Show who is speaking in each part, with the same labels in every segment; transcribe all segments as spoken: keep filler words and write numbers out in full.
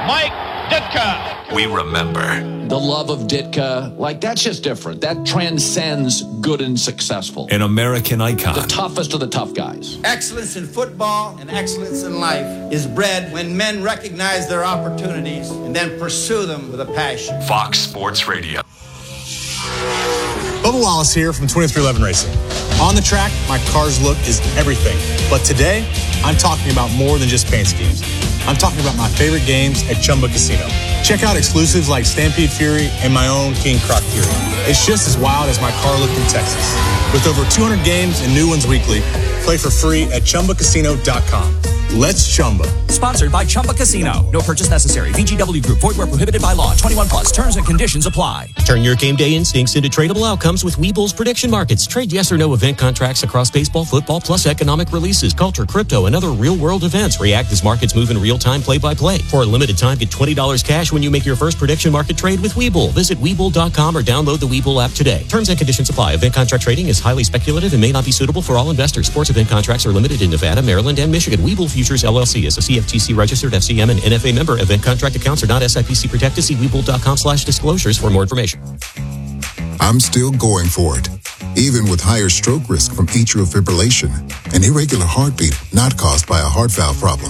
Speaker 1: Mike Ditka.
Speaker 2: We remember.
Speaker 3: The love of Ditka, like, that's just different. That transcends good and successful.
Speaker 2: An American icon.
Speaker 3: The toughest of the tough guys.
Speaker 4: Excellence in football and excellence in life is bred when men recognize their opportunities and then pursue them with a passion.
Speaker 2: Fox Sports Radio.
Speaker 5: Bubba Wallace here from twenty-three eleven Racing. On the track, my car's look is everything. But today, I'm talking about more than just paint schemes. I'm talking about my favorite games at Chumba Casino. Check out exclusives like Stampede Fury and my own King Croc Fury. It's just as wild as my car looked in Texas. With over two hundred games and new ones weekly, play for free at Chumba Casino dot com. Let's Chumba.
Speaker 6: Sponsored by Chumba Casino. No purchase necessary. V G W Group. Void where prohibited by law. twenty-one plus. Terms and conditions apply.
Speaker 7: Turn your game day instincts into tradable outcomes with Webull's prediction markets. Trade yes or no event contracts across baseball, football, plus economic releases, culture, crypto, and other real-world events. React as markets move in real time, play-by-play. For a limited time, get twenty dollars cash when you make your first prediction market trade with Webull. Visit Webull dot com or download the Webull app today. Terms and conditions apply. Event contract trading is highly speculative and may not be suitable for all investors. Sports event contracts are limited in Nevada, Maryland, and Michigan. Webull Futures, L L C is a C F T C registered F C M and N F A member. Event contract accounts are not S I P C protected. See Webull dot com slash disclosures for more information.
Speaker 8: I'm still going for it, even with higher stroke risk from atrial fibrillation, an irregular heartbeat not caused by a heart valve problem.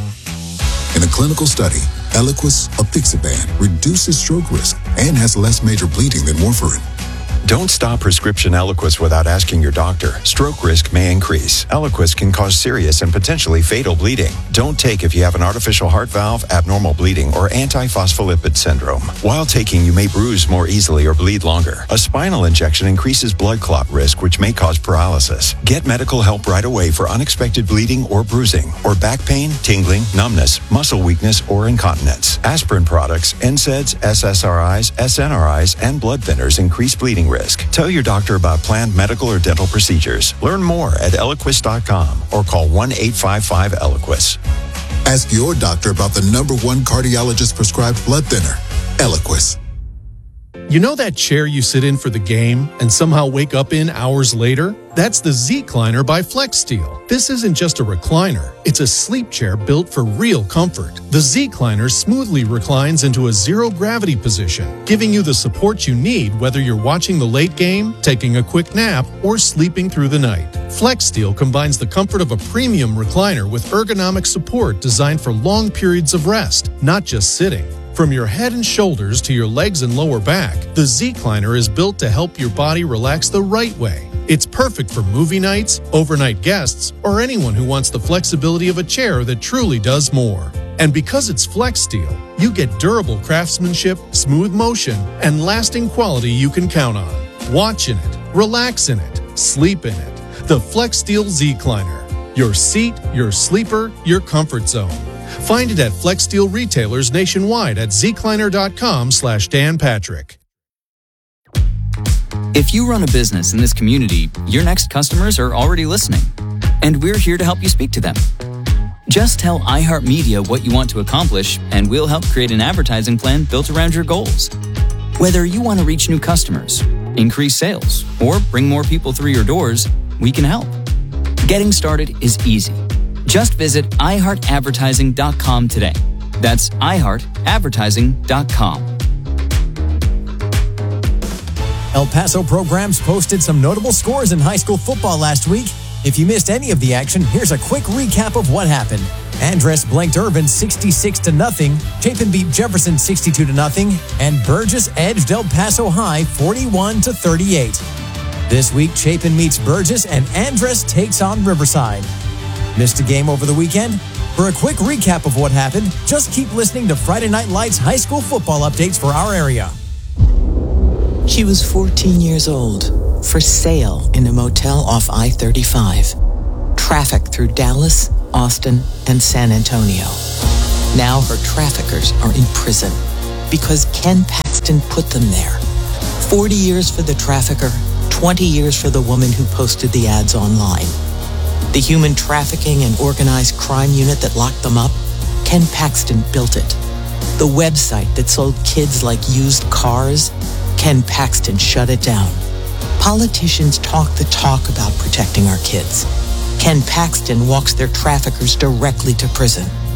Speaker 8: In a clinical study, Eliquis apixaban reduces stroke risk and has less major bleeding than warfarin.
Speaker 9: Don't stop prescription Eliquis without asking your doctor. Stroke risk may increase. Eliquis can cause serious and potentially fatal bleeding. Don't take if you have an artificial heart valve, abnormal bleeding, or antiphospholipid syndrome. While taking, you may bruise more easily or bleed longer. A spinal injection increases blood clot risk, which may cause paralysis. Get medical help right away for unexpected bleeding or bruising, or back pain, tingling, numbness, muscle weakness, or incontinence. Aspirin products, N SAIDs, S S R Is, S N R Is, and blood thinners increase bleeding risk. Risk. Tell your doctor about planned medical or dental procedures. Learn more at Eliquis dot com or call one eight five five Eliquis.
Speaker 8: Ask your doctor about the number one cardiologist prescribed blood thinner, Eliquis.
Speaker 10: You know that chair you sit in for the game and somehow wake up in hours later? That's the Z-Cliner by FlexSteel. This isn't just a recliner. It's a sleep chair built for real comfort. The Z-Cliner smoothly reclines into a zero-gravity position, giving you the support you need whether you're watching the late game, taking a quick nap, or sleeping through the night. FlexSteel combines the comfort of a premium recliner with ergonomic support designed for long periods of rest, not just sitting. From your head and shoulders to your legs and lower back, the Z-Cliner is built to help your body relax the right way. It's perfect for movie nights, overnight guests, or anyone who wants the flexibility of a chair that truly does more. And because it's FlexSteel, you get durable craftsmanship, smooth motion, and lasting quality you can count on. Watch in it, relax in it, sleep in it. The FlexSteel Z-Cliner. Your seat, your sleeper, your comfort zone. Find it at FlexSteel retailers nationwide at zcliner dot com slash Dan Patrick.
Speaker 11: If you run a business in this community, your next customers are already listening, and we're here to help you speak to them. Just tell iHeartMedia what you want to accomplish, and we'll help create an advertising plan built around your goals. Whether you want to reach new customers, increase sales, or bring more people through your doors, we can help. Getting started is easy. Just visit i heart advertising dot com today. That's i heart advertising dot com.
Speaker 12: El Paso programs posted some notable scores in high school football last week. If you missed any of the action, here's a quick recap of what happened. Andress blanked Irvin sixty-six to nothing. Chapin beat Jefferson sixty-two to nothing, and Burgess edged El Paso High forty-one to thirty-eight. This week, Chapin meets Burgess and Andress takes on Riverside. Missed a game over the weekend? For a quick recap of what happened, just keep listening to Friday Night Lights high school football updates for our area.
Speaker 13: She was fourteen years old, for sale in a motel off I thirty-five. Trafficked through Dallas, Austin, and San Antonio. Now her traffickers are in prison because Ken Paxton put them there. forty years for the trafficker, twenty years for the woman who posted the ads online. The human trafficking and organized crime unit that locked them up, Ken Paxton built it. The website that sold kids like used cars, Ken Paxton shut it down. Politicians talk the talk about protecting our kids. Ken Paxton walks their traffickers directly to prison.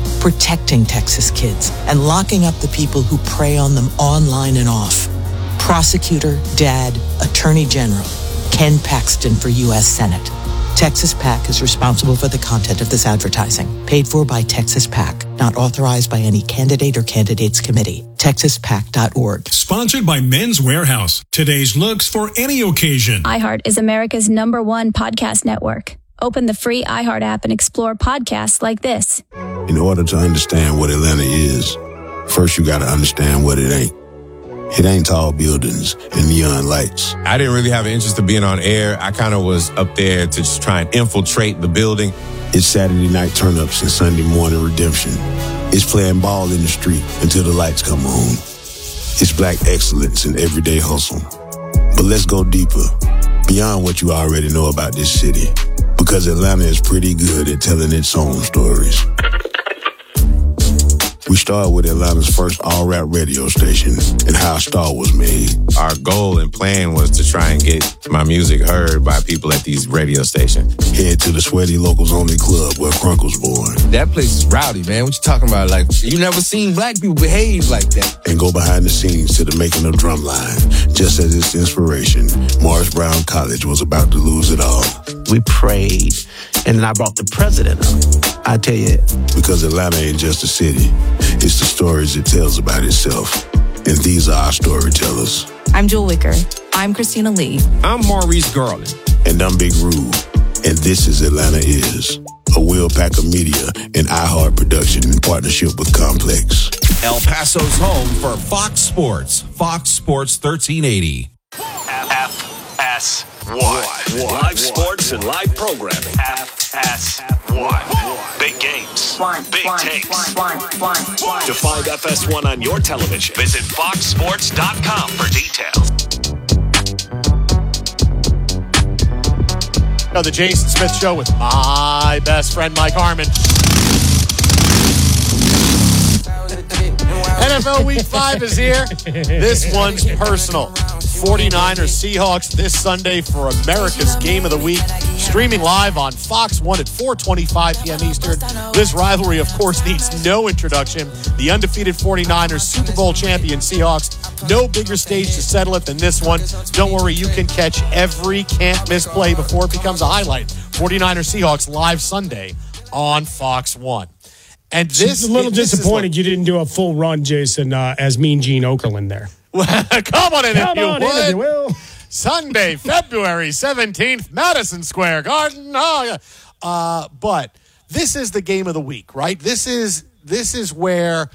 Speaker 13: protecting Texas kids, and locking up the people who prey on them online and off. Prosecutor, Dad, Attorney General, Ken Paxton for U S Senate. Texas PAC is responsible for the content of this advertising. Paid for by Texas PAC. Not authorized by any candidate or candidates committee. texas pac dot org.
Speaker 1: Sponsored by Men's Warehouse. Today's looks for any occasion.
Speaker 14: iHeart is America's number one podcast network. Open the free iHeart app and explore podcasts like this.
Speaker 15: In order to understand what Atlanta is, first you got to understand what it ain't. It ain't tall buildings and neon lights.
Speaker 16: I didn't really have an interest in being on air. I kind of was up there to just try and infiltrate the building.
Speaker 15: It's Saturday night turn-ups and Sunday morning redemption. It's playing ball in the street until the lights come on. It's black excellence in everyday hustle. But let's go deeper, beyond what you already know about this city. Because Atlanta is pretty good at telling its own stories. We started with Atlanta's first all-rap radio station and how a star was made.
Speaker 16: Our goal and plan was to try and get my music heard by people at these radio stations.
Speaker 15: Head to the Sweaty Locals Only Club where Crunk was born.
Speaker 17: That place is rowdy, man. What you talking about? Like, you never seen black people behave like that.
Speaker 15: And go behind the scenes to the making of Drumline. Just as its inspiration, Morris Brown College was about to lose it all.
Speaker 18: We prayed, and then I brought the president up. I tell you.
Speaker 15: Because Atlanta ain't just a city. It's the stories it tells about itself. And these are our storytellers.
Speaker 19: I'm Jewel Wicker. I'm Christina Lee.
Speaker 20: I'm Maurice Garland.
Speaker 15: And I'm Big Rube. And this is Atlanta Is, a Will Packer Media and iHeart production in partnership with Complex.
Speaker 21: El Paso's home for Fox Sports. Fox Sports thirteen eighty.
Speaker 2: F S one. Live sports and live programming. F S one. Big games. Big takes. To find F S one on your television, visit fox sports dot com for details.
Speaker 22: Oh, the Jason Smith Show with my best friend, Mike Harmon. N F L Week five is here. This one's personal. forty-niners Seahawks this Sunday for America's Game of the Week. Streaming live on Fox one at four twenty-five p.m. Eastern. This rivalry, of course, needs no introduction. The undefeated forty-niners Super Bowl champion Seahawks. No bigger stage to settle it than this one. Don't worry, you can catch every can't-miss play before it becomes a highlight. forty-niners Seahawks live Sunday on Fox one. And this
Speaker 23: it's a little
Speaker 22: this
Speaker 23: disappointed you didn't do a full run, Jason, uh, as Mean Gene Okerlund there.
Speaker 22: Come on in,
Speaker 23: Come
Speaker 22: if, you
Speaker 23: on
Speaker 22: would.
Speaker 23: in if you will.
Speaker 22: Sunday, February seventeenth, Madison Square Garden. Oh, yeah. Uh, but this is the game of the week, right? This is this is where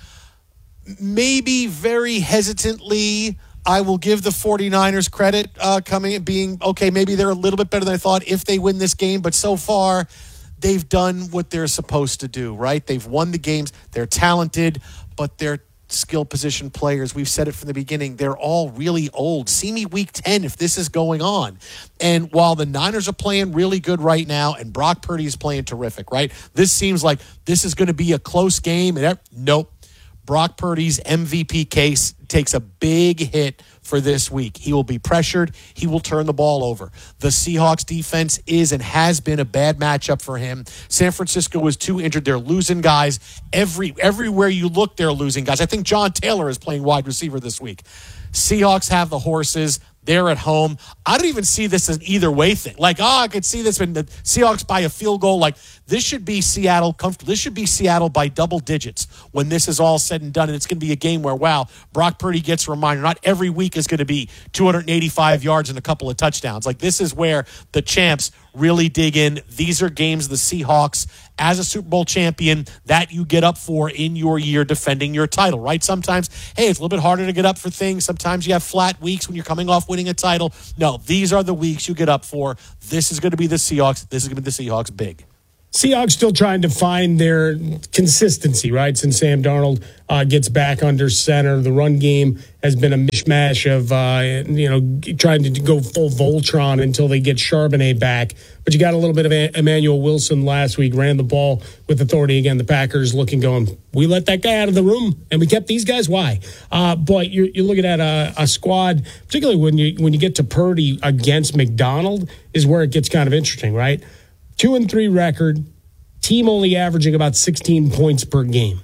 Speaker 22: maybe very hesitantly I will give the forty-niners credit uh, coming being, okay, maybe they're a little bit better than I thought if they win this game. But so far, they've done what they're supposed to do, right? They've won the games. They're talented, but they're skill position players. We've said it from the beginning. They're all really old. See me week ten if this is going on. And while the Niners are playing really good right now and Brock Purdy is playing terrific, right? This seems like this is going to be a close game. And nope. Brock Purdy's M V P case takes a big hit for this week. He will be pressured. He will turn the ball over. The Seahawks defense is and has been a bad matchup for him. San Francisco was too injured. They're losing guys. Every Everywhere you look, they're losing guys. I think John Taylor is playing wide receiver this week. Seahawks have the horses. They're at home. I don't even see this as an either way thing. Like, oh, I could see this when the Seahawks by a field goal. Like, this should be Seattle comfortable. This should be Seattle by double digits when this is all said and done. And it's going to be a game where, wow, Brock Purdy gets a reminder. Not every week is going to be two hundred eighty-five yards and a couple of touchdowns. Like, this is where the champs really dig in. These are games the Seahawks, as a Super Bowl champion, that you get up for in your year defending your title, right? Sometimes, hey, it's a little bit harder to get up for things. Sometimes you have flat weeks when you're coming off winning a title. No, these are the weeks you get up for. This is going to be the Seahawks. This is going to be the Seahawks big.
Speaker 23: Seahawks still trying to find their consistency, right? Since Sam Darnold uh, gets back under center, the run game has been a mishmash of, uh, you know, trying to go full Voltron until they get Charbonnet back. But you got a little bit of Emmanuel Wilson last week, ran the ball with authority. Again, the Packers looking, going, we let that guy out of the room and we kept these guys. Why? Uh, but you're, you're looking at a, a squad, particularly when you when you get to Purdy against McDonald, is where it gets kind of interesting, right? Two and three record, team only averaging about sixteen points per game.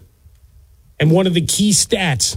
Speaker 23: And one of the key stats,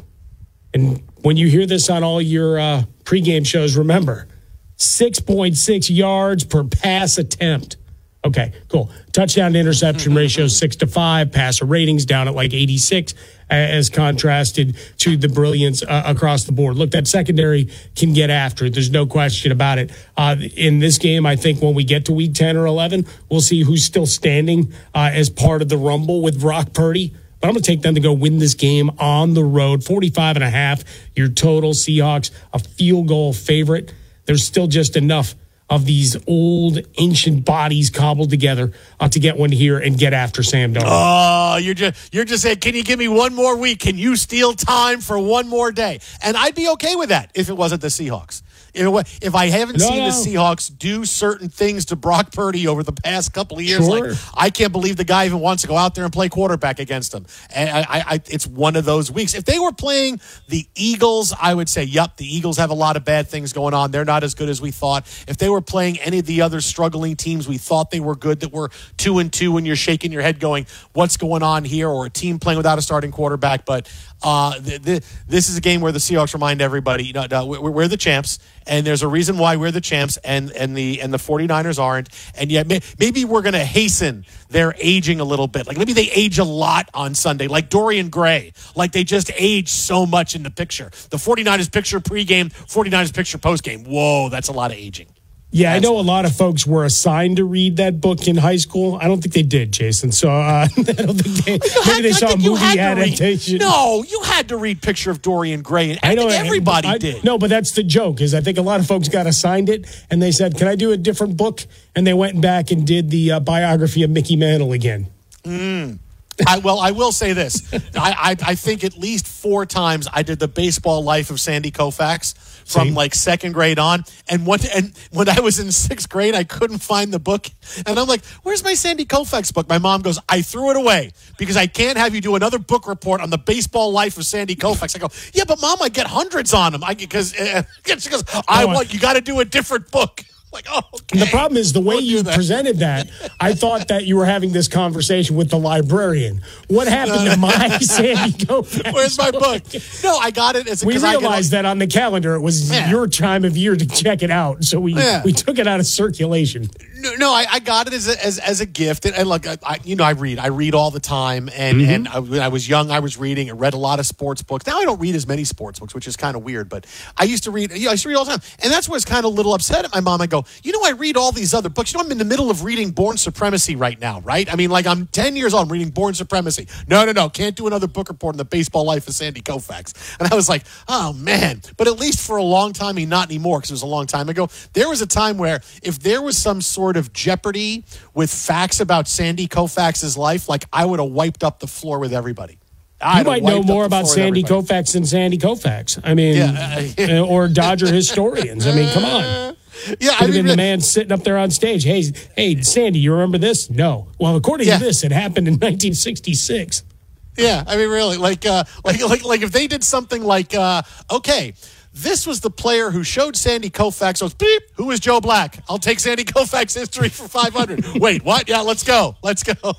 Speaker 23: and when you hear this on all your uh, pregame shows, remember, six point six yards per pass attempt. Okay, cool. Touchdown to interception ratio six to five. Passer ratings down at like eighty-six, as contrasted to the brilliance uh, across the board. Look, that secondary can get after it. There's no question about it. Uh, in this game, I think when we get to week ten or eleven, we'll see who's still standing uh, as part of the rumble with Brock Purdy. But I'm going to take them to go win this game on the road. forty-five and a half, your total. Seahawks, a field goal favorite. There's still just enough of these old, ancient bodies cobbled together uh, to get one here and get after Sam Darnold.
Speaker 22: Oh, you're just you're just saying, can you give me one more week? Can you steal time for one more day? And I'd be okay with that if it wasn't the Seahawks. If, it, if I haven't
Speaker 23: no,
Speaker 22: seen
Speaker 23: no.
Speaker 22: the Seahawks do certain things to Brock Purdy over the past couple of years,
Speaker 23: Sure.
Speaker 22: like I can't believe the guy even wants to go out there and play quarterback against him. And I, I, I, it's one of those weeks. If they were playing the Eagles, I would say, yep, the Eagles have a lot of bad things going on. They're not as good as we thought. If they were playing any of the other struggling teams we thought they were good, that were two and two, and you're shaking your head going, what's going on here? Or a team playing without a starting quarterback. But uh, th- th- this is a game where the Seahawks remind everybody, you know, no, we're, we're the champs. And there's a reason why we're the champs and, and the and the 49ers aren't. And yet may, maybe we're going to hasten their aging a little bit. Like maybe they age a lot on Sunday, like Dorian Gray. Like they just age so much in the picture. The 49ers picture pregame, 49ers picture postgame. Whoa, that's a lot of aging.
Speaker 23: Yeah,
Speaker 22: That's
Speaker 23: I know a lot of folks were assigned to read that book in high school. I don't think they did, Jason. So uh, I don't think they,
Speaker 22: You
Speaker 23: maybe
Speaker 22: had-
Speaker 23: they
Speaker 22: I
Speaker 23: saw a
Speaker 22: think you
Speaker 23: movie
Speaker 22: had to read-
Speaker 23: adaptation.
Speaker 22: No, you had to read Picture of Dorian Gray. And I,
Speaker 23: I know
Speaker 22: think everybody
Speaker 23: I,
Speaker 22: did.
Speaker 23: No, but that's the joke. Is I think a lot of folks got assigned it, and they said, "Can I do a different book?" And they went back and did the uh, biography of Mickey Mantle again.
Speaker 22: Mm. I, well, I will say this. I, I, I think at least four times I did the baseball life of Sandy Koufax from
Speaker 23: Same.
Speaker 22: like second grade on. And, what, and when I was in sixth grade, I couldn't find the book. And I'm like, where's my Sandy Koufax book? My mom goes, I threw it away because I can't have you do another book report on the baseball life of Sandy Koufax. I go, yeah, but Mom, I get hundreds on him. I Because uh, because I
Speaker 23: Oh,
Speaker 22: want, you got to do a different book. Like, oh, okay.
Speaker 23: The problem is the way
Speaker 22: We'll do
Speaker 23: you
Speaker 22: that.
Speaker 23: presented that. I thought that you were having this conversation with the librarian. What happened to my Sandy Koufax?
Speaker 22: Where's my book? No, I got it. As,
Speaker 23: We
Speaker 22: 'cause I get-
Speaker 23: realized that on the calendar it was
Speaker 22: Yeah.
Speaker 23: your time of year to check it out, so we
Speaker 22: Yeah.
Speaker 23: we took it out of circulation.
Speaker 22: No, no, I, I got it as a, as as a gift, and, and look, I, I, you know, I read, I read all the time, and
Speaker 23: Mhm.
Speaker 22: and I, when I was young, I was reading, and read a lot of sports books. Now I don't read as many sports books, which is kind of weird, but I used to read, you know, I used to read all the time, and that's what's kind of a little upset at my mom. I go, you know, I read all these other books. You know, I'm in the middle of reading Born Supremacy right now, right? I mean, like I'm ten years old, I'm reading Born Supremacy. No, no, no, can't do another book report on the baseball life of Sandy Koufax. And I was like, oh man, but at least for a long time, I mean, not anymore because it was a long time ago. There was a time where if there was some sort of jeopardy with facts about Sandy Koufax's life, like I would have wiped up the floor with everybody. I'd
Speaker 23: You
Speaker 22: have
Speaker 23: might know
Speaker 22: wiped up
Speaker 23: more
Speaker 22: the
Speaker 23: about
Speaker 22: floor with
Speaker 23: Sandy
Speaker 22: everybody.
Speaker 23: Koufax than Sandy Koufax. I mean,
Speaker 22: Yeah.
Speaker 23: uh, or Dodger historians. I mean, come on.
Speaker 22: Yeah,
Speaker 23: Could
Speaker 22: I
Speaker 23: have
Speaker 22: mean,
Speaker 23: been the man sitting up there on stage. Hey, hey, Sandy, you remember this? No. Well, according
Speaker 22: Yeah.
Speaker 23: to this, it happened in nineteen sixty-six.
Speaker 22: Yeah, I mean, really, like, uh, like, like, like, if they did something like, uh, okay, this was the player who showed Sandy Koufax. Goes, beep. Who is Joe Black? I'll take Sandy Koufax history for five hundred. Wait, what? Yeah, let's go. Let's go.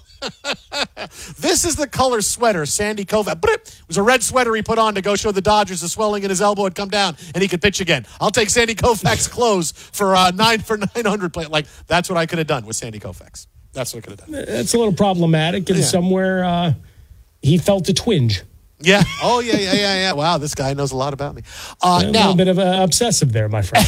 Speaker 22: This is the color sweater Sandy Koufax. Beep. It was a red sweater he put on to go show the Dodgers the swelling in his elbow had come down and he could pitch again. I'll take Sandy Koufax clothes for uh, nine for nine hundred. Play. Like that's what I could have done with Sandy Koufax. That's what I could have done.
Speaker 23: That's a little problematic, and
Speaker 22: Yeah.
Speaker 23: somewhere uh, he felt a twinge.
Speaker 22: Yeah. Oh, yeah, yeah, yeah, yeah. Wow, this guy knows a lot about me. Uh,
Speaker 23: a
Speaker 22: now,
Speaker 23: little bit of uh, obsessive there, my friend.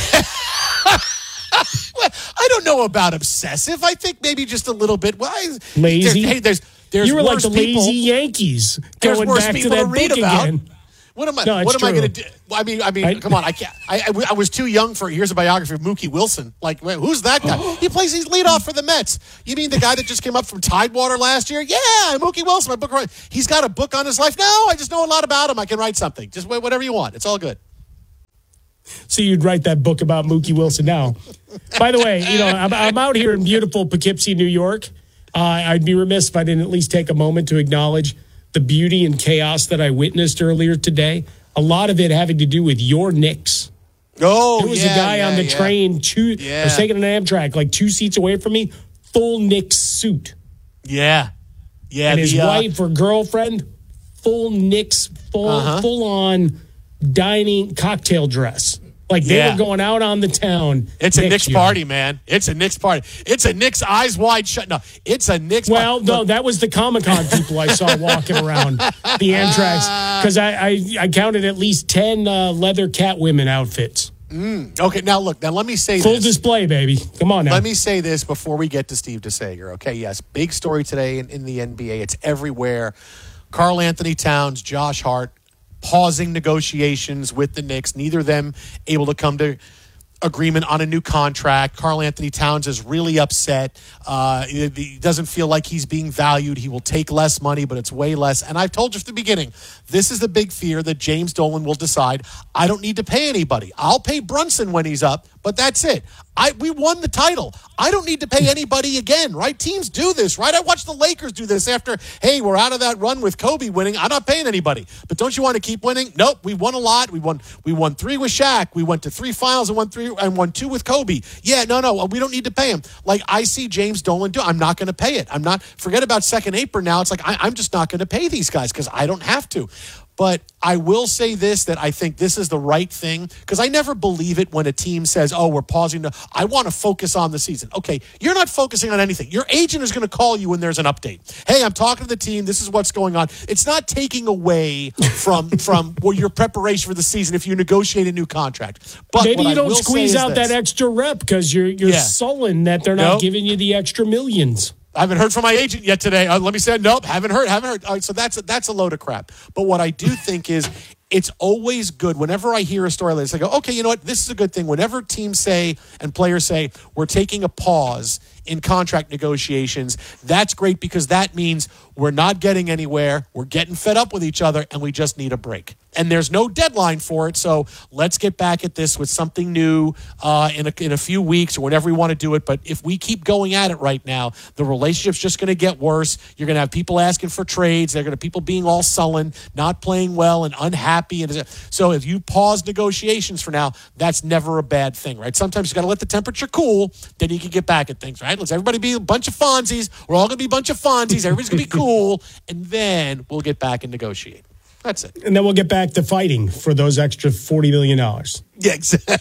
Speaker 22: I don't know about obsessive. I think maybe just a little bit. Why?
Speaker 23: Lazy?
Speaker 22: There, hey, there's there's
Speaker 23: you were like
Speaker 22: worse
Speaker 23: the
Speaker 22: people.
Speaker 23: lazy Yankees
Speaker 22: There's
Speaker 23: going
Speaker 22: worse
Speaker 23: back to
Speaker 22: people
Speaker 23: that
Speaker 22: to read
Speaker 23: book
Speaker 22: about.
Speaker 23: again.
Speaker 22: What am I?
Speaker 23: No, it's
Speaker 22: what am I
Speaker 23: true.
Speaker 22: going to do? I mean, I mean,
Speaker 23: I-
Speaker 22: come on. I can't. I, I, I was too young for. Here's a biography of Mookie Wilson. Like, wait, who's that guy? He plays. He's leadoff for the Mets. You mean the guy that just came up from Tidewater last year? Yeah, Mookie Wilson. My book. He's got a book on his life. No, I just know a lot about him. I can write something. Just wh- whatever you want. It's all good.
Speaker 23: So you'd write that book about Mookie Wilson now. By the way, you know, I'm, I'm out here in beautiful Poughkeepsie, New York. Uh, I'd be remiss if I didn't at least take a moment to acknowledge the beauty and chaos that I witnessed earlier today. A lot of it having to do with your Knicks.
Speaker 22: Oh,
Speaker 23: There was
Speaker 22: yeah,
Speaker 23: a guy
Speaker 22: yeah,
Speaker 23: on the
Speaker 22: yeah.
Speaker 23: train, two, I was
Speaker 22: Yeah.
Speaker 23: taking an Amtrak, like two seats away from me, full Knicks suit.
Speaker 22: Yeah. Yeah.
Speaker 23: And
Speaker 22: the,
Speaker 23: his
Speaker 22: uh,
Speaker 23: wife or girlfriend, full Knicks, full,
Speaker 22: Uh-huh.
Speaker 23: full on dining cocktail dress. Like they
Speaker 22: Yeah.
Speaker 23: were going out on the town.
Speaker 22: It's a
Speaker 23: next
Speaker 22: Knicks
Speaker 23: year.
Speaker 22: party, man. It's a Knicks party. It's a Knicks eyes wide shut. No, it's a Knicks
Speaker 23: Well,
Speaker 22: party.
Speaker 23: no, that was the Comic-Con people I saw walking around the Amtrak's because I, I, I counted at least ten uh, leather Catwomen outfits.
Speaker 22: Mm, okay, now look. Now let me say
Speaker 23: Full
Speaker 22: this.
Speaker 23: display, baby. Come on now.
Speaker 22: Let me say this before we get to Steve DeSager. Okay, yes, big story today in, in the N B A. It's everywhere. Karl Anthony Towns, Josh Hart, pausing negotiations with the Knicks. Neither of them able to come to agreement on a new contract. Karl Anthony Towns is really upset. Uh, he, he doesn't feel like he's being valued. He will take less money, but it's way less. And I've told you from the beginning, this is the big fear that James Dolan will decide, I don't need to pay anybody. I'll pay Brunson when he's up, but that's it. I we won the title. I don't need to pay anybody again, right? Teams do this, right? I watched the Lakers do this after, hey, we're out of that run with Kobe winning. I'm not paying anybody. But don't you want to keep winning? Nope. We won a lot. We won we won three with Shaq. We went to three finals and won three and won two with Kobe. Yeah, no, no, we don't need to pay him. Like I see James Dolan do. I'm not going to pay it. I'm not, forget about second apron now. It's like I, I'm just not going to pay these guys because I don't have to. But I will say this, that I think this is the right thing, because I never believe it when a team says, oh, we're pausing. To, I want to focus on the season. Okay, you're not focusing on anything. Your agent is going to call you when there's an update. Hey, I'm talking to the team. This is what's going on. It's not taking away from from well, your preparation for the season if you negotiate a new contract. But
Speaker 23: maybe
Speaker 22: what
Speaker 23: you
Speaker 22: I
Speaker 23: don't
Speaker 22: will
Speaker 23: squeeze
Speaker 22: say is
Speaker 23: out
Speaker 22: this.
Speaker 23: that extra rep because you're, you're
Speaker 22: Yeah.
Speaker 23: sullen that they're not
Speaker 22: Nope.
Speaker 23: giving you the extra millions.
Speaker 22: I haven't heard from my agent yet today. Uh, let me say, nope, haven't heard, haven't heard. All right, so that's a, that's a load of crap. But what I do think is it's always good whenever I hear a story like this, I go, okay, you know what? This is a good thing. Whenever teams say and players say, we're taking a pause in contract negotiations, that's great because that means we're not getting anywhere. We're getting fed up with each other and we just need a break. And there's no deadline for it, so let's get back at this with something new uh, in, a, in a few weeks or whenever we want to do it. But if we keep going at it right now, the relationship's just going to get worse. You're going to have people asking for trades. They're going to people being all sullen, not playing well, and unhappy. And so if you pause negotiations for now, that's never a bad thing, right? Sometimes you got to let the temperature cool, then you can get back at things, right? Let's everybody be a bunch of Fonzies. We're all going to be a bunch of Fonzies. Everybody's going to be cool, and then we'll get back and negotiate. That's it.
Speaker 23: And then we'll get back to fighting for those extra forty million dollars.
Speaker 22: Yeah, exactly.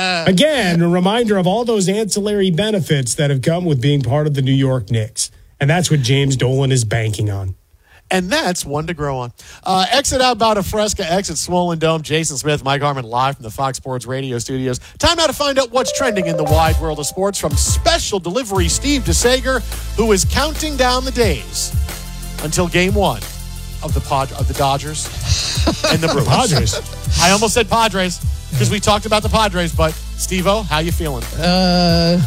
Speaker 23: Again, a reminder of all those ancillary benefits that have come with being part of the New York Knicks. And that's what James Dolan is banking on.
Speaker 22: And that's one to grow on. Uh, exit Outbound of Fresca, exit Swollen Dome. Jason Smith, Mike Harmon, live from the Fox Sports Radio studios. Time now to find out what's trending in the wide world of sports from special delivery Steve DeSager, who is counting down the days until game one of the pod, of the Dodgers and the Brewers.
Speaker 23: Padres.
Speaker 22: I almost said Padres because we talked about the Padres, but Steve-O, how you feeling?
Speaker 3: Uh,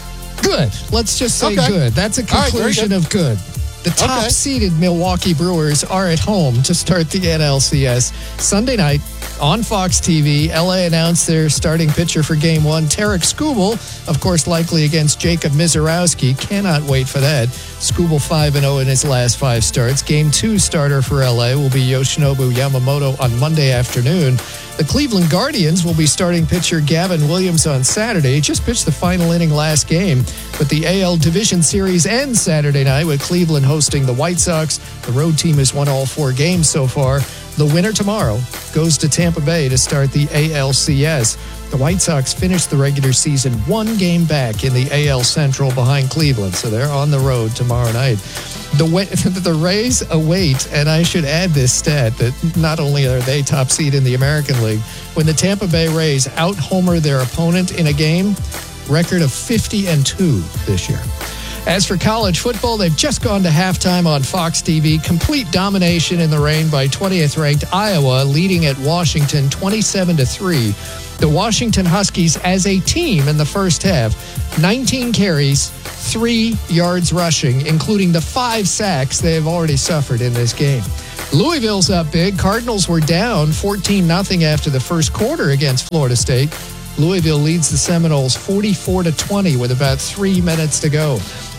Speaker 3: good. Let's just say
Speaker 22: Okay.
Speaker 3: good. That's a
Speaker 22: All right, very
Speaker 3: conclusion
Speaker 22: good.
Speaker 3: of good. The top
Speaker 22: Okay.
Speaker 3: seeded Milwaukee Brewers are at home to start the N L C S. Sunday night on Fox T V, L A announced their starting pitcher for game one, Tarek Skubal, of course, likely against Jacob Mizorowski. Cannot wait for that. Skubal five and oh in his last five starts. Game two starter for L A will be Yoshinobu Yamamoto on Monday afternoon. The Cleveland Guardians will be starting pitcher Gavin Williams on Saturday. He just pitched the final inning last game. But the A L Division Series ends Saturday night with Cleveland hosting the White Sox. The road team has won all four games so far. The winner tomorrow goes to Tampa Bay to start the A L C S. The White Sox finished the regular season one game back in the A L Central behind Cleveland, so they're on the road tomorrow night. The, the Rays await, and I should add this stat, that not only are they top seed in the American League, when the Tampa Bay Rays out-homer their opponent in a game, record of fifty and two this year. As for college football, they've just gone to halftime on Fox T V. Complete domination in the rain by twentieth-ranked Iowa, leading at Washington twenty-seven to three. The Washington Huskies as a team in the first half, nineteen carries, three yards rushing, including the five sacks they have already suffered in this game. Louisville's up big. Cardinals were down fourteen nothing after the first quarter against Florida State. Louisville leads the Seminoles forty-four to twenty with about three minutes to go.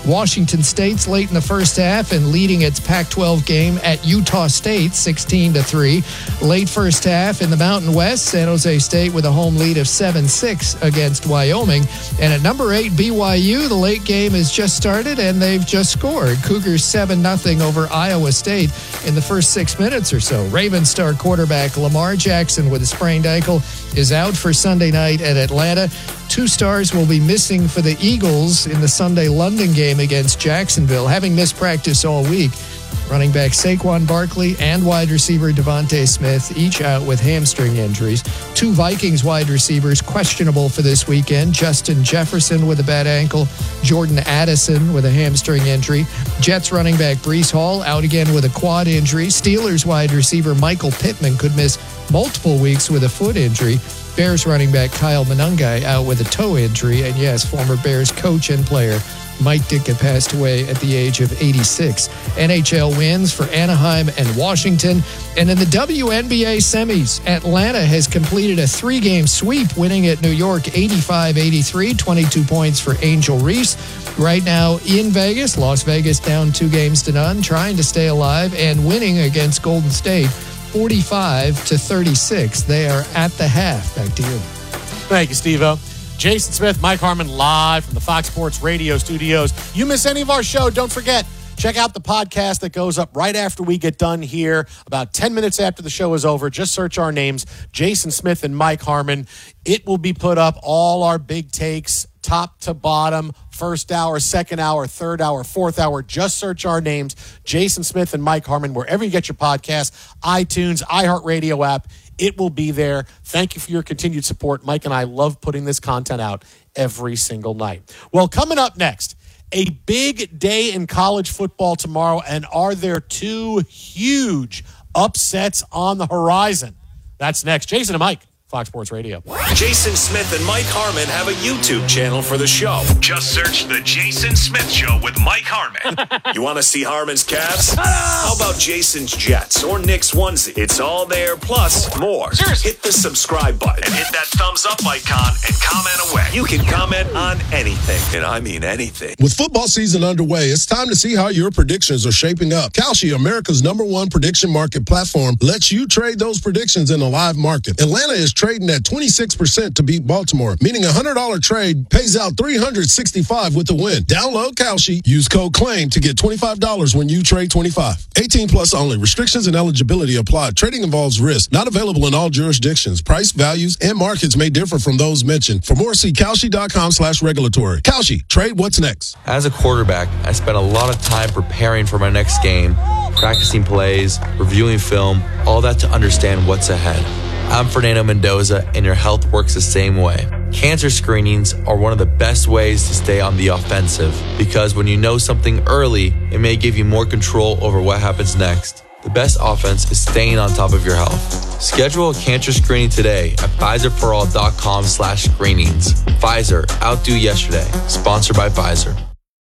Speaker 3: Washington State's late in the first half and leading its Pac twelve game at Utah State sixteen to three. Late first half in the Mountain West, San Jose State with a home lead of seven six against Wyoming. And at number eight, B Y U, the late game has just started and they've just scored. Cougars seven nothing over Iowa State in the first six minutes or so. Ravens star quarterback Lamar Jackson with a sprained ankle is out for Sunday night at Atlanta. Two stars will be missing for the Eagles in the Sunday London game against Jacksonville, having missed practice all week. Running back Saquon Barkley and wide receiver Devontae Smith, each out with hamstring injuries. Two Vikings wide receivers questionable for this weekend. Justin Jefferson with a bad ankle. Jordan Addison with a hamstring injury. Jets running back Breece Hall out again with a quad injury. Steelers wide receiver Michael Pittman could miss multiple weeks with a foot injury. Bears running back Kyle Monangai out with a toe injury. And yes, former Bears coach and player Mike Ditka passed away at the age of eighty-six. N H L wins for Anaheim and Washington. And in the W N B A semis, Atlanta has completed a three-game sweep, winning at New York eighty-five eighty-three, twenty-two points for Angel Reese. Right now in Vegas, Las Vegas down two games to none, trying to stay alive and winning against Golden State forty-five to thirty-six. They are at the half. Back to you.
Speaker 22: Thank you, Steve-O. Jason Smith, Mike Harmon, live from the Fox Sports Radio studios. You miss any of our show, don't forget, check out the podcast that goes up right after we get done here, about ten minutes after the show is over. Just search our names, Jason Smith and Mike Harmon. It will be put up, all our big takes, top to bottom, first hour, second hour, third hour, fourth hour. Just search our names, Jason Smith and Mike Harmon, wherever you get your podcasts, iTunes, iHeartRadio app. It will be there. Thank you for your continued support. Mike and I love putting this content out every single night. Well, coming up next, a big day in college football tomorrow, and are there two huge upsets on the horizon? That's next. Jason and Mike, Fox Sports Radio.
Speaker 2: Jason Smith and Mike Harmon have a YouTube channel for the show. Just search The Jason Smith Show with Mike Harmon. You want to see Harmon's Cavs? How about Jason's Jets or Nick's onesie? It's all there, plus more. Seriously. Hit the subscribe button and hit that thumbs up icon and comment away. You can comment on anything, and I mean anything.
Speaker 4: With football season underway, it's time to see how your predictions are shaping up. Kalshi, America's number one prediction market platform, lets you trade those predictions in a live market. Atlanta is trading at twenty-six percent to beat Baltimore, meaning a one hundred dollars trade pays out three hundred sixty-five dollars with the win. Download Kalshi. Use code CLAIM to get twenty-five dollars when you trade twenty-five. eighteen plus only. Restrictions and eligibility apply. Trading involves risk. Not available in all jurisdictions. Price, values, and markets may differ from those mentioned. For more, see Kalshi.com slash regulatory. Kalshi. Trade what's next.
Speaker 5: As a quarterback, I spent a lot of time preparing for my next game, practicing plays, reviewing film, all that to understand what's ahead. I'm Fernando Mendoza, and your health works the same way. Cancer screenings are one of the best ways to stay on the offensive, because when you know something early, it may give you more control over what happens next. The best offense is staying on top of your health. Schedule a cancer screening today at Pfizerforall.com slash screenings. Pfizer, outdo yesterday. Sponsored by Pfizer.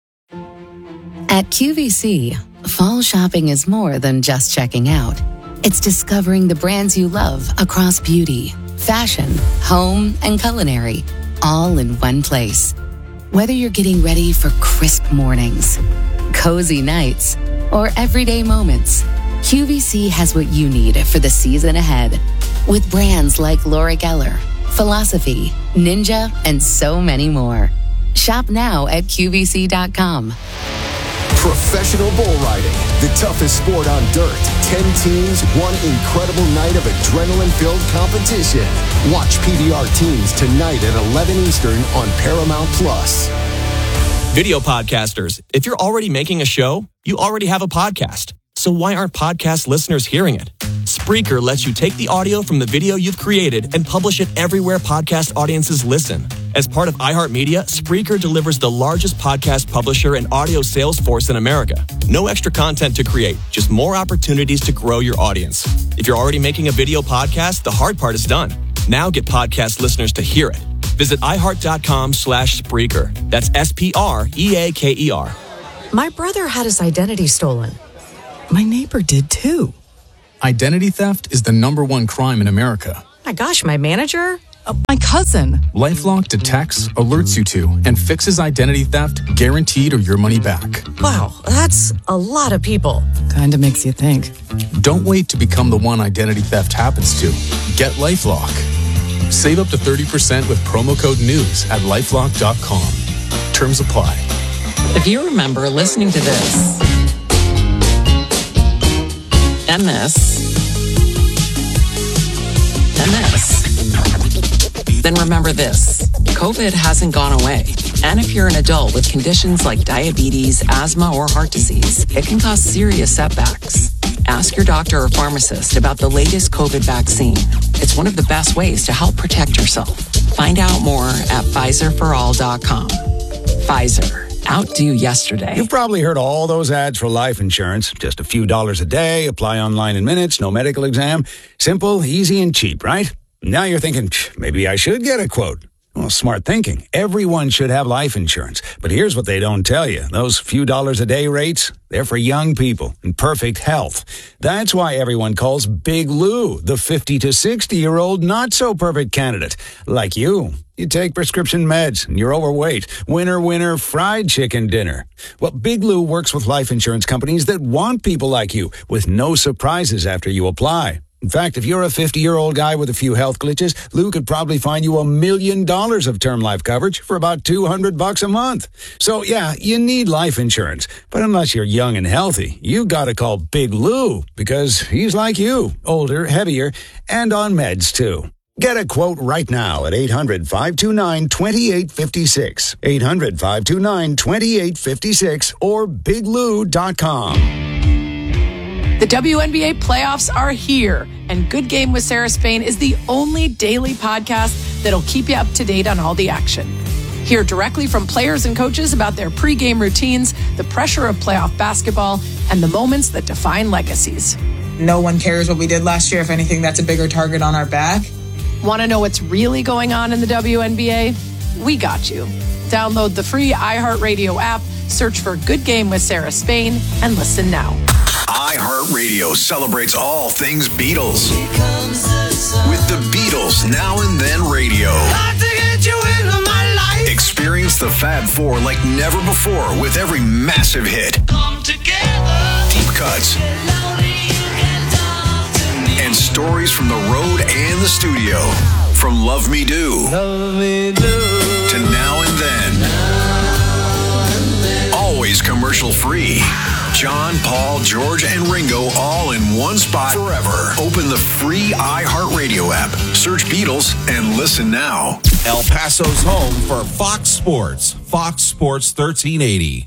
Speaker 20: At Q V C, fall shopping is more than just checking out. It's discovering the brands you love across beauty, fashion, home, and culinary, all in one place. Whether you're getting ready for crisp mornings, cozy nights, or everyday moments, Q V C has what you need for the season ahead. With brands like Laura Geller, Philosophy, Ninja, and so many more. Shop now at Q V C dot com.
Speaker 24: Professional bull riding, the toughest sport on dirt. Ten teams, one incredible night of adrenaline-filled competition. Watch P B R teams tonight at eleven Eastern on Paramount Plus.
Speaker 6: Video podcasters, if you're already making a show, you already have a podcast. So why aren't podcast listeners hearing it? Spreaker lets you take the audio from the video you've created and publish it everywhere podcast audiences listen. As part of iHeartMedia, Spreaker delivers the largest podcast publisher and audio sales force in America. No extra content to create, just more opportunities to grow your audience. If you're already making a video podcast, the hard part is done. Now get podcast listeners to hear it. Visit iHeart.com slash Spreaker. That's S P R E A K E R.
Speaker 25: My brother had his identity stolen. My neighbor did too.
Speaker 26: Identity theft is the number one crime in America.
Speaker 25: My gosh, my manager?
Speaker 7: Uh, my cousin.
Speaker 8: LifeLock detects, alerts you to, and fixes identity theft guaranteed or your money back.
Speaker 7: Wow, that's a lot of people. Kinda makes you think.
Speaker 8: Don't wait to become the one identity theft happens to. Get LifeLock. Save up to thirty percent with promo code NEWS at lifelock dot com. Terms apply.
Speaker 13: If you remember listening to this, and this, and this, then remember this. COVID hasn't gone away. And if you're an adult with conditions like diabetes, asthma, or heart disease, it can cause serious setbacks. Ask your doctor or pharmacist about the latest COVID vaccine. It's one of the best ways to help protect yourself. Find out more at Pfizer for all dot com. Pfizer. Outdo yesterday.
Speaker 9: You've probably heard all those ads for life insurance. Just a few dollars a day, apply online in minutes, no medical exam. Simple, easy, and cheap, right? Now you're thinking, maybe I should get a quote. Well, smart thinking. Everyone should have life insurance. But here's what they don't tell you. Those few dollars a day rates, they're for young people in perfect health. That's why everyone calls Big Lou the fifty to sixty-year-old not-so-perfect candidate. Like you. You take prescription meds, and you're overweight. Winner, winner, fried chicken dinner. Well, Big Lou works with life insurance companies that want people like you, with no surprises after you apply. In fact, if you're a fifty-year-old guy with a few health glitches, Lou could probably find you a million dollars of term life coverage for about two hundred bucks a month. So, yeah, you need life insurance. But unless you're young and healthy, you gotta call Big Lou, because he's like you, older, heavier, and on meds, too. Get a quote right now at eight hundred, five two nine, two eight five six, eight hundred, five two nine, two eight five six, or big lou dot com.
Speaker 7: The W N B A playoffs are here, and Good Game with Sarah Spain is the only daily podcast that'll keep you up to date on all the action. Hear directly from players and coaches about their pregame routines, the pressure of playoff basketball, and the moments that define legacies.
Speaker 10: No one cares what we did last year. If anything, that's a bigger target on our back.
Speaker 7: Want to know what's really going on in the W N B A? We got you. Download the free iHeartRadio app, search for Good Game with Sarah Spain, and listen now.
Speaker 2: iHeartRadio celebrates all things Beatles. With the Beatles Now and Then Radio. Experience the Fab Four like never before with every massive hit. Deep cuts. And stories from the road and the studio. From Love Me Do, Love Me Do. To Now and Then. Now and then. Always commercial free. John, Paul, George, and Ringo all in one spot forever. Open the free iHeartRadio app. Search Beatles and listen now.
Speaker 21: El Paso's home for Fox Sports. Fox Sports thirteen eighty.